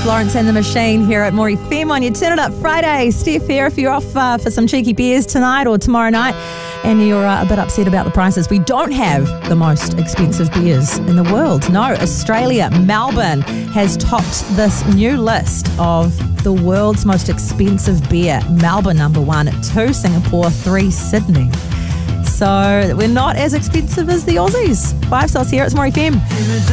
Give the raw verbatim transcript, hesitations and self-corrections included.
Florence and the Machine here at More F M on your Turn It Up Friday. Steph here. If you're off uh, for some cheeky beers tonight or tomorrow night and you're uh, a bit upset about the prices, we don't have the most expensive beers in the world. No, Australia, Melbourne has topped this new list of the world's most expensive beer. Melbourne number one, two Singapore, three Sydney. So we're not as expensive as the Aussies. Five stars here, it's More F M.